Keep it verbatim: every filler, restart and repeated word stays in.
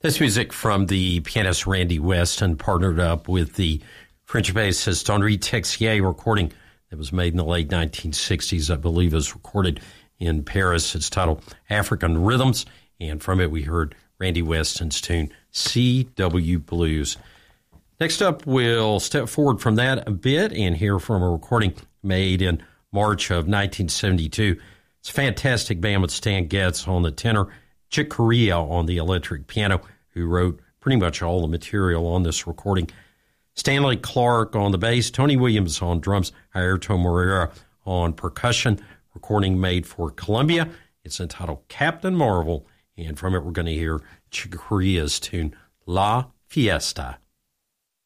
This music from the pianist Randy Weston, partnered up with the French bassist Henri Texier, recording that was made in the late nineteen sixties, I believe, is recorded in Paris. It's titled African Rhythms, and from it we heard Randy Weston's tune, C W Blues. Next up, we'll step forward from that a bit and hear from a recording made in March of nineteen seventy-two. It's a fantastic band with Stan Getz on the tenor, Chick Corea on the electric piano, who wrote pretty much all the material on this recording. Stanley Clarke on the bass, Tony Williams on drums, Airto Moreira on percussion, recording made for Columbia. It's entitled Captain Marvel, and from it we're going to hear Chick Corea's tune, La Fiesta.